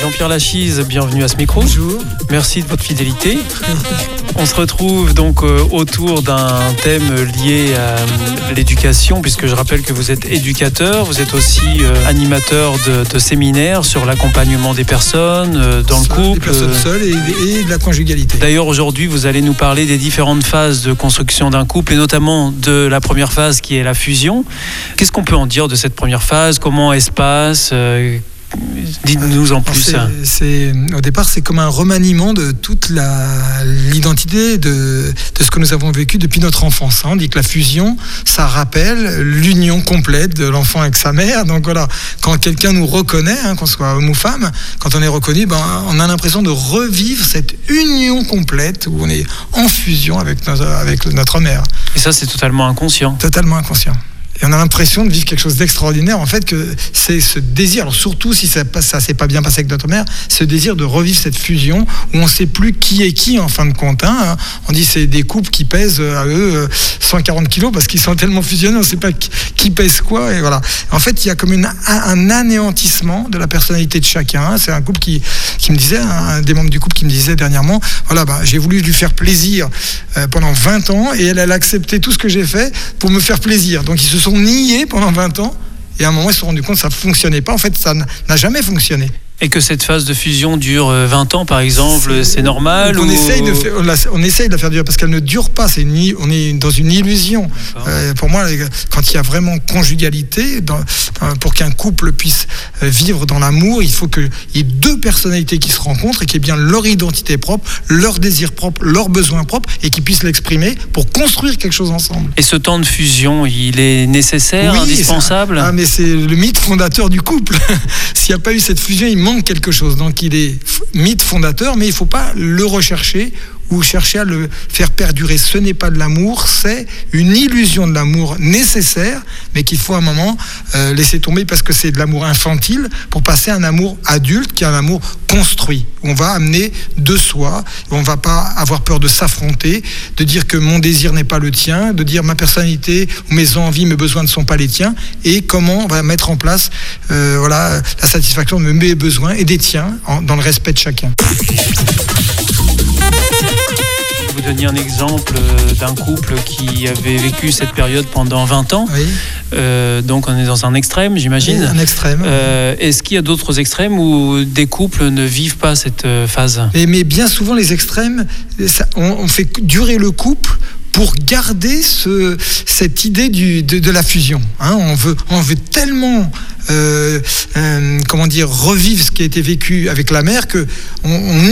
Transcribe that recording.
Jean-Pierre Lachise, bienvenue à ce micro. Bonjour. Merci de votre fidélité. On se retrouve donc autour d'un thème lié à l'éducation, puisque je rappelle que vous êtes éducateur, vous êtes aussi animateur de séminaires sur l'accompagnement des personnes dans le couple. Des personnes seules et de la conjugalité. D'ailleurs, aujourd'hui, vous allez nous parler des différentes phases de construction d'un couple, et notamment de la première phase qui est la fusion. Qu'est-ce qu'on peut en dire de cette première phase ? Comment elle se passe ? Dites-nous en plus. Au départ, c'est comme un remaniement de toute l'identité de ce que nous avons vécu depuis notre enfance. On dit que la fusion, ça rappelle l'union complète de l'enfant avec sa mère. Donc voilà, quand quelqu'un nous reconnaît, qu'on soit homme ou femme, quand on est reconnu, on a l'impression de revivre cette union complète où on est en fusion avec notre mère. Et ça, c'est totalement inconscient. Totalement inconscient. Et on a l'impression de vivre quelque chose d'extraordinaire, en fait, que c'est ce désir, alors surtout si ça s'est pas bien passé avec notre mère, ce désir de revivre cette fusion où on ne sait plus qui est qui en fin de compte. On dit c'est des couples qui pèsent à eux 140 kilos parce qu'ils sont tellement fusionnés, on ne sait pas qui pèse quoi. Et voilà. En fait, il y a comme un anéantissement de la personnalité de chacun. C'est un couple qui me disait, un des membres du couple qui me disait dernièrement, voilà, j'ai voulu lui faire plaisir pendant 20 ans et elle a accepté tout ce que j'ai fait pour me faire plaisir. Donc ils se sont niés pendant 20 ans et à un moment ils se sont rendus compte que ça ne fonctionnait pas. En fait, ça n'a jamais fonctionné. Et que cette phase de fusion dure 20 ans, par exemple, c'est normal on essaye de la faire durer parce qu'elle ne dure pas. On est dans une illusion. Pour moi, quand il y a vraiment conjugalité, pour qu'un couple puisse vivre dans l'amour, il faut qu'il y ait deux personnalités qui se rencontrent et qui aient bien leur identité propre, leur désir propre, leurs besoins propres et qui puissent l'exprimer pour construire quelque chose ensemble. Et ce temps de fusion, il est nécessaire, indispensable ? Mais c'est le mythe fondateur du couple. S'il n'y a pas eu cette fusion, il manque quelque chose. Donc il est mythe fondateur, mais il ne faut pas le rechercher ou chercher à le faire perdurer. Ce n'est pas de l'amour, c'est une illusion de l'amour nécessaire, mais qu'il faut à un moment laisser tomber parce que c'est de l'amour infantile pour passer à un amour adulte qui est un amour construit. On va amener de soi, on ne va pas avoir peur de s'affronter, de dire que mon désir n'est pas le tien, de dire ma personnalité, mes envies, mes besoins ne sont pas les tiens, et comment on va mettre en place la satisfaction de mes besoins et des tiens dans le respect de chacun. Vous donniez un exemple d'un couple qui avait vécu cette période pendant 20 ans. Oui. Donc on est dans un extrême, j'imagine. Oui, un extrême. Est-ce qu'il y a d'autres extrêmes où des couples ne vivent pas cette phase ? Mais bien souvent, les extrêmes, on fait durer le couple pour garder cette idée de la fusion. On veut tellement revivre ce qui a été vécu avec la mère que on